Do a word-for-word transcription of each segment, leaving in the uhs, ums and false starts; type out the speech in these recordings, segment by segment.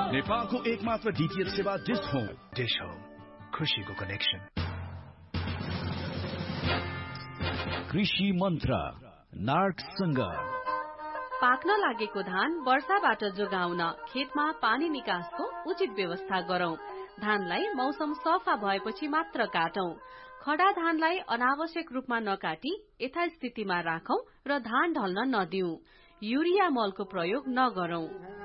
नेपालको एकमात्र डीटीएच सेवा डिश होम। डिश होम, खुशीको कनेक्सन। कृषि मन्त्र नार्कसँग। पाक्न लागेको धान वर्षाबाट जोगाउन खेतमा पानी निकासको उचित व्यवस्था गरौं। धानलाई मौसम सफा भएपछि मात्र काटौं। खडा धानलाई अनावश्यक रूपमा नकाटी यथास्थितिमा राखौं र धान ढल्न नदिऊ। युरिया मलको प्रयोग नगरौं।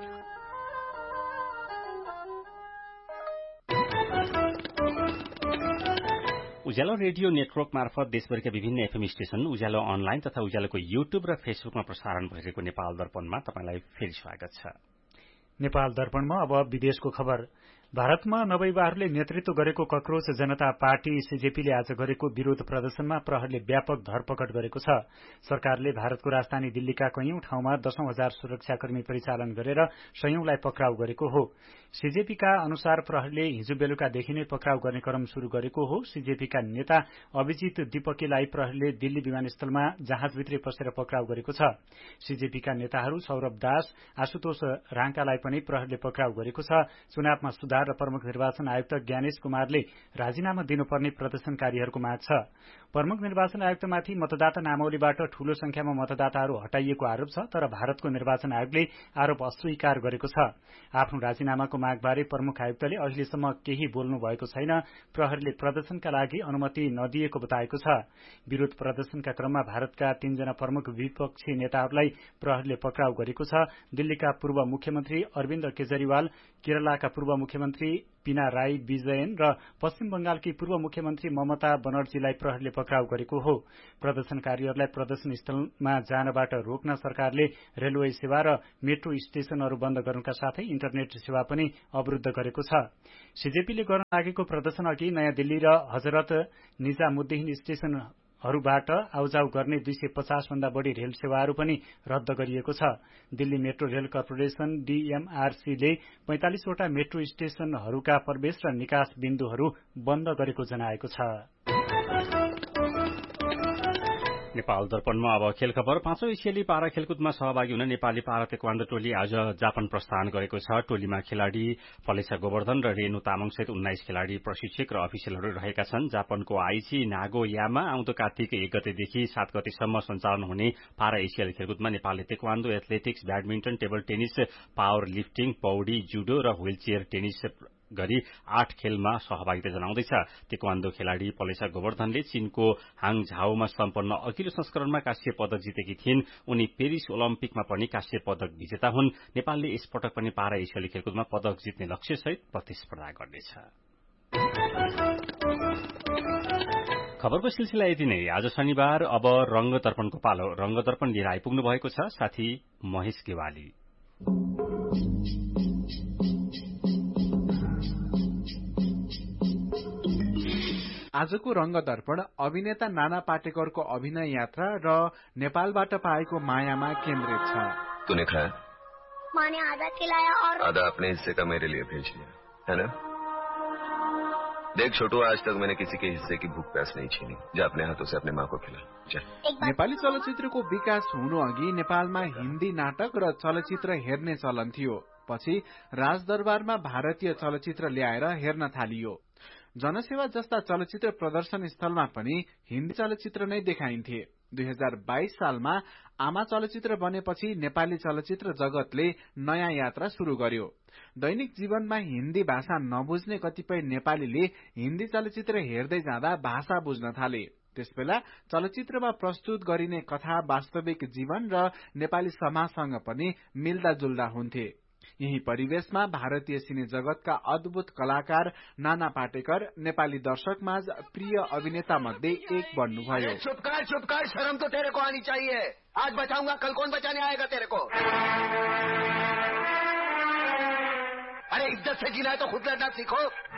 उज्यालो रेडियो नेटवर्क मार्फत देशभरिका विभिन्न एफएम स्टेशन, उज्यालो अनलाइन तथा उज्यालोको युट्युब र फेसबुकमा प्रसारण भइरहेको नेपाल दर्पणमा तपाईलाई फेरि स्वागत छ। नेपाल दर्पणमा अब विदेशको खबर। भारतमा नवयुवाहरूले नेतृत्व गरेको कक्रोच जनता पार्टी सीजेपीले आज गरेको विरोध प्रदर्शनमा प्रहरले व्यापक धरपकड गरेको छ। सरकारले भारतको राजधानी दिल्लीका कैयौं ठाउँमा दशौं हजार सुरक्षाकर्मी परिचालन गरेर सयौंलाई पक्राउ गरेको हो। सीजेपीका अनुसार प्रहरले हिजो बेलुकादेखि नै पक्राउ गर्ने क्रम शुरू गरेको हो। सीजेपीका नेता अभिजित दीपकीलाई प्रहरले दिल्ली विमानस्थलमा जहाजभित्रै पसेर पक्राउ गरेको छ। सीजेपीका नेताहरू सौरभ दास, आशुतोष राङ्कालाई पनि प्रहरले पक्राउ गरेको छ। चुनावमा सुधार र प्रमुख निर्वाचन आयुक्त ज्ञानेश कुमारले राजीनामा दिनुपर्ने प्रदर्शनकारीहरूको माग छ। प्रमुख निर्वाचन आयुक्तमाथि मतदाता नामावलीबाट ठूलो संख्यामा मतदाताहरू हटाइएको आरोप छ, तर भारतको निर्वाचन आयोगले आरोप अस्वीकार गरेको छ। आफ्नो राजीनामाको मागबारे प्रमुख आयुक्तले अहिलेसम्म केही बोल्नु भएको छैन। प्रहरीले प्रदर्शनका लागि अनुमति नदिएको बताएको छ। विरोध प्रदर्शनका क्रममा भारतका तीनजना प्रमुख विपक्षी नेताहरूलाई प्रहरीले पक्राउ गरेको छ। दिल्लीका पूर्व मुख्यमन्त्री अरविन्द केजरीवाल, केरलाका पूर्व मुख्यमन्त्री पिनाराई विजयन र पश्चिम बंगालकी पूर्व मुख्यमन्त्री ममता बनर्जीलाई प्रहरीले पक्राउ गरेको हो। प्रदर्शनकारीहरूलाई प्रदर्शन स्थलमा जानबाट रोक्न सरकारले रेलवे सेवा र मेट्रो स्टेशनहरू बन्द गर्नुका साथै इन्टरनेट सेवा पनि अवरुद्ध गरेको छ। सीजेपीले गर्न लागेको प्रदर्शन अघि नयाँ दिल्ली र हजरत निजामुद्दिन स्टेशन हरूबाट आउजाउ गर्ने दुई सय पचास भन्दा बढ़ी रेल सेवाहरू पनि रद्द गरिएको छ। Delhi metro rail corporation डीएमआरसीले पैंतालिसवटा metro स्टेशनहरूका प्रवेश र निकास बिन्दुहरू बन्द गरेको जनाएको छ। नेपाल दर्पणमा अब खेल खबर। पाँचौं एसियाली पारा खेलकुदमा सहभागी हुन नेपाली पारा ताइक्वान्डो टोली आज जापान प्रस्थान गरेको छ। टोलीमा खेलाड़ी फलेसा गोवर्धन र रेणु तामाङ सहित उन्नाइस खेलाड़ी, प्रशिक्षक र अफिसियलहरू रहेका छन्। जापानको आइची नागोयामा आउँदो कार्तिक एक गतेदेखि सात गतेसम्म सञ्चालन हुने पारा एसियाली खेलकुदमा नेपालले taekwondo, athletics, badminton, table tennis, power lifting, पौडी, जुडो र व्हीलचेयर टेनिस गरी आठ खेलमा सहभागिता जनाउँदैछ। ताइक्वान्डो खेलाड़ी फलेसा गोवर्धनले चीनको हाङझाओमा सम्पन्न अघिल्लो संस्करणमा कांस्य पदक जितेकी थिइन्। उनी पेरिस ओलम्पिकमा पनि कांस्य पदक विजेता हुन्। नेपालले यसपटक पनि पारा एसियाली खेलकुदमा पदक जित्ने लक्ष्यसहित प्रतिस्पर्धा गर्नेछ। खबरको सिलसिला यति नै। आज शनिबार अब रंग दर्पणको पालो। रंग दर्पण लिएर आइपुग्नु भएको छ साथी महेश गेवाली। आजको रंग दर्पण अभिनेता नाना पाटेकरको अभिनय यात्रा र नेपालबाट पाएको मायामा केन्द्रित छ। तूने खाया? माने आधा खिलाया और आधा अपने हिस्से का मेरे लिए भेज दिया, है ना? देख छोटू, आज तक मैंने किसी के हिस्से की भूख प्यास नहीं छीनी। जा अपने हाथों से अपने माँ को खिला। नेपाली चलचित्रको विकास हुनु अघि नेपालमा हिन्दी नाटक र चलचित्र हेर्ने चलन थियो। पछि राजदरबारमा भारतीय चलचित्र ल्याएर हेर्न थालियो। जनसेवा जस्ता चलचित्र प्रदर्शन स्थलमा पनि हिन्दी चलचित्र नै देखाइन्थे। दुई हजार बाइस सालमा आमा चलचित्र बनेपछि नेपाली चलचित्र जगतले नयाँ यात्रा शुरू गर्यो। दैनिक जीवनमा हिन्दी भाषा नबुझ्ने कतिपय नेपालीले हिन्दी चलचित्र हेर्दै जाँदा भाषा बुझ्न थाले। त्यसबेला चलचित्रमा प्रस्तुत गरिने कथा वास्तविक जीवन र नेपाली समाजसँग पनि मिल्दा जुल्दा हुन्थे। यही परिवेशमा भारतीय सिने जगतका अद्भुत कलाकार नाना पाटेकर नेपाली दर्शकमाझ प्रिय अभिनेता मध्ये एक बन्नुभयो। चुपकार चुपकार, शर्म तो तेरे को आनी चाहिए। आज बचाऊंगा, कल कौन बचाने आएगा तेरे को? अरे इज्जत से जीना है तो खुद लड़ना सीखो।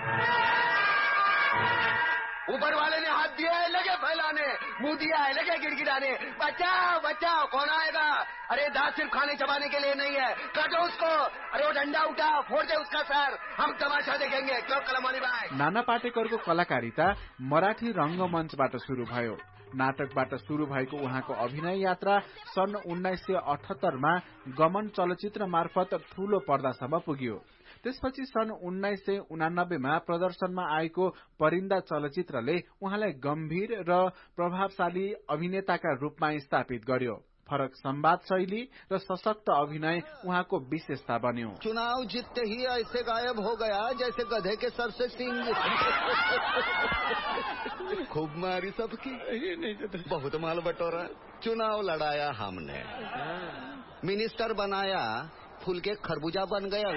ऊपर वाले ने हाथ दिया है, लगे फैलाने, मुंह दिया है, लगे गिड़गिड़ाने। बचाओ बचाओ, कौन आएगा? अरे दांत सिर्फ खाने चबाने के लिए नहीं है, काटो उसको। अरे वो डंडा उठा, फोड़ दे उसका सर, हम तमाशा देखेंगे। क्यों कलमोली भाई? नाना पाटेकरको कलाकारिता मराठी रंगमञ्चबाट शुरू भयो। नाटकबाट शुरू भएको उहाँको अभिनय यात्रा सन् उन्नाइस सय अठहत्तरमा गमन चलचित्र मार्फत ठूलो पर्दासम्म पुग्यो। त्यसपछि सन् उन्नाइस सय उनानब्बेमा प्रदर्शनमा आएको परिन्दा चलचित्रले उहाँलाई गम्भीर र प्रभावशाली अभिनेताका रूपमा स्थापित गर्यो। फरक संवाद शैली र सशक्त अभिनय उहाँको विशेषता बन्यो। चुनाव जीतते ही ऐसे गायब हो गया जैसे गधे के सर से सींग। खूब मारी सबकी, बहुत माल बटोरा। चुनाव लड़ाया हमने, मिनिस्टर बनाया, फूल के खरबूजा बन गया।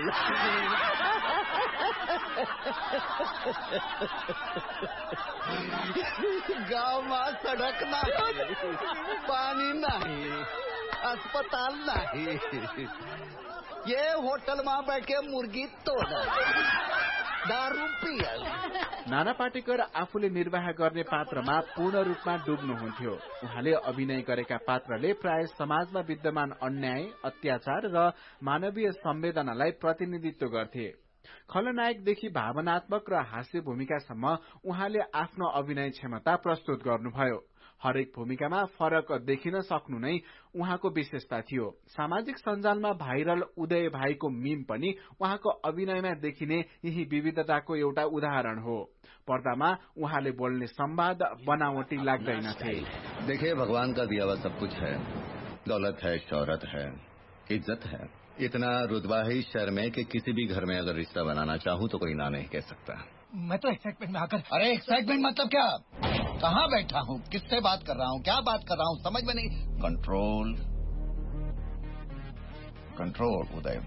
गांव में सड़क नहीं, पानी नहीं, अस्पताल नहीं, ये होटल में बैठे मुर्गी तोड़ा, दारू पिया। नाना पाटेकर आफूले निर्वाह गर्ने पात्रमा पूर्ण रूपमा डुब्नुहुन्थ्यो। उहाँले अभिनय गरेका पात्रले प्राय समाजमा विद्यमान अन्याय, अत्याचार र मानवीय संवेदनालाई प्रतिनिधित्व गर्थे। खलनायकदेखि भावनात्मक र हास्य भूमिकासम्म उहाँले आफ्नो अभिनय क्षमता प्रस्तुत गर्नुभयो। हरेक भूमिकामा फरक देखिन सक्नु नै उहाँको विशेषता थियो। सामाजिक सञ्जालमा भाइरल उदय भाइको मीम पनि उहाँको अभिनयमा देखिने यही विविधताको एउटा उदाहरण हो। पर्दामा उहाँले बोल्ने संवाद बनावटी लाग्दैनथे। देखिए, भगवान का दिया हुआ सब कुछ है, दौलत है, शौहरत है, इज्जत है, इतना रुतबा है इस शहर में कि किसी भी घर में अगर रिश्ता बनाना चाहूँ तो कोई ना नहीं कह सकता। मैं तो एक्साइटमेंट में आकर। अरे एक्साइटमेंट मतलब क्या? कहाँ बैठा हूँ, किससे बात कर रहा हूँ, क्या बात कर रहा हूँ, समझ में नहीं। कंट्रोल कंट्रोल उदय।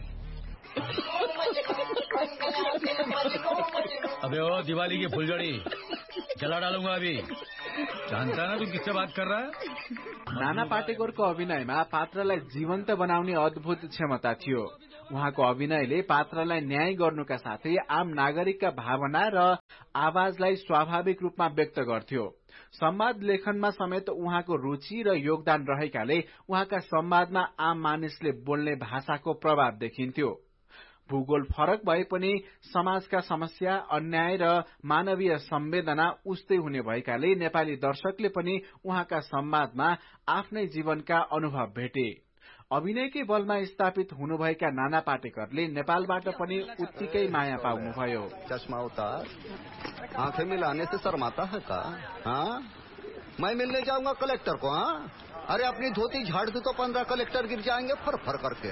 अबे ओ दिवाली की फुलझड़ी जला डालूंगा अभी। जानता ना तू किससे बात कर रहा है? नाना पाटेकरको अभिनयमा पात्रलाई जीवन्त बनाउने अद्भुत क्षमता थियो। उहाँको अभिनयले पात्रलाई न्याय गर्नुका साथै आम नागरिकका भावना र आवाजलाई स्वाभाविक रूपमा व्यक्त गर्थ्यो। संवाद लेखनमा समेत उहाँको रुचि र योगदान रहेकाले उहाँका संवादमा आम मानिसले बोल्ने भाषाको प्रभाव देखिन्थ्यो। भूगोल फरक भए पनि समाजका समस्या, अन्याय र मानवीय संवेदना उस्तै हुने भएकाले नेपाली दर्शकले पनि उहाँका संवादमा आफ्नै जीवनका अनुभव भेटे। अभिनयकै बलमा स्थापित हुनुभएका नाना पाटेकरले नेपालबाट पनि उत्तिकै माया पाउनुभयो। चश्मा उतार, आंखें मिलाने से शर्माता है का? हाँ, मैं मिलने जाऊंगा कलेक्टर को। हाँ, अरे अपनी धोती झाड़ दू तो पंद्रह कलेक्टर गिर जाएंगे फर फर करके।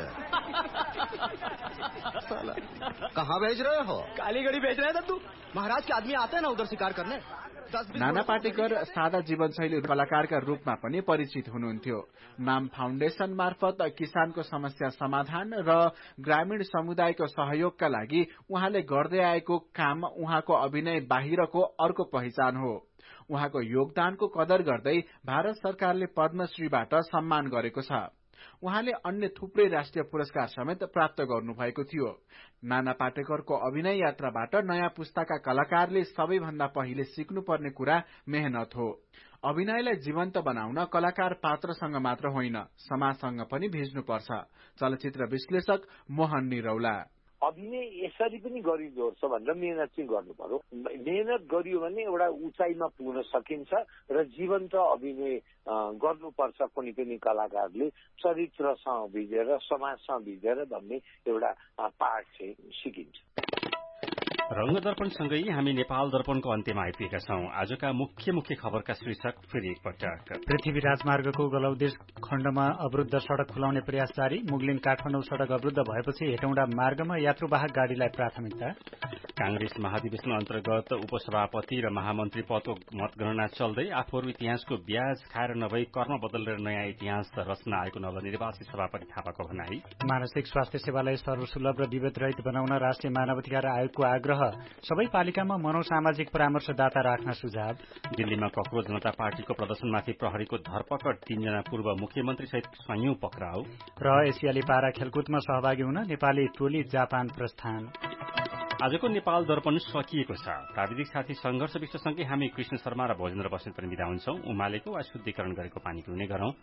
साला कहाँ भेज रहे हो? कालीगढ़ी भेज रहे थे तू? महाराज के आदमी आते हैं ना उधर शिकार करने। नाना पाटेकर सादा जीवनशैली कलाकारका रूपमा पनि परिचित हुनुहुन्थ्यो। नाम फाउन्डेशन मार्फत किसानको समस्या समाधान र ग्रामीण समुदायको सहयोगका लागि उहाँले गर्दै आएको काम उहाँको अभिनय बाहिरको अर्को पहिचान हो। उहाँको योगदानको कदर गर्दै भारत सरकारले पद्मश्रीबाट सम्मान गरेको छ। उहाँले अन्य थुप्रै राष्ट्रिय पुरस्कार समेत प्राप्त गर्नुभएको थियो। नाना पाटेकरको अभिनय यात्राबाट नयाँ पुस्ताका कलाकारले सबैभन्दा पहिले सिक्नुपर्ने कुरा मेहनत हो। अभिनयलाई जीवन्त बनाउन कलाकार पात्रसँग मात्र होइन, समाजसँग पनि भिज्नुपर्छ। चलचित्र विश्लेषक मोहन निरौला। अभिनय यसरी पनि गरिँदो रहेछ भनेर मेहनत चाहिँ गर्नु पर्यो। मेहनत गरियो भने एउटा उचाइमा पुग्न सकिन्छ र जीवन्त अभिनय गर्नुपर्छ कुनै पनि कलाकारले, चरित्रसँग भिजेर समाजसँग भिजेर भन्ने एउटा पाठ चाहिँ सिकिन्छ। रंग दर्पणसँगै हामी नेपाल दर्पणको अन्त्यमा आइपुगेका छौं। आजका मुख्य मुख्य खबरका शीर्षक फेरि एकपटक। पृथ्वी राजमार्गको गलौदेश खण्डमा अवरुद्ध सड़क खुलाउने प्रयास जारी। मुगलिन काठमाडौँ सड़क अवरुद्ध भएपछि हेटौँडा मार्गमा यात्रुवाहक गाड़ीलाई प्राथमिकता। कांग्रेस महाधिवेशन अन्तर्गत उपसभापति र महामन्त्री पदको मतगणना चल्दै आफूहरू इतिहासको ब्याज खाएर नभई कर्म बदलेर नयाँ इतिहास रचना आएको नवनिर्वाचित सभापति थापाको भनाई। मानसिक स्वास्थ्य सेवालाई सर्वसुलभ र विभेदरहित बनाउन राष्ट्रिय मानवाधिकार आयोगको आग्रह। सबै पालिकामा मनोसामाजिक परामर्शदाता राख्न सुझाव। दिल्लीमा कक्रोच जनता पार्टीको प्रदर्शनमाथि प्रहरीको धरपकड, तीनजना पूर्व मुख्यमन्त्री सहित संयौं पक्राउ। र एसियाली पारा खेलकुदमा सहभागी हुन नेपाली टोली जापान प्रस्थान। आजको नेपाल दर्पण सकिएको छ। प्राविधिक साथी संघर्ष विश्वसँगै हामी कृष्ण शर्मा र भोजेन्द्र बस्नेत पनि बिदा हुन्छौं। उमालेको वा शुद्धिकरण गरेको पानी पिउने गरौं।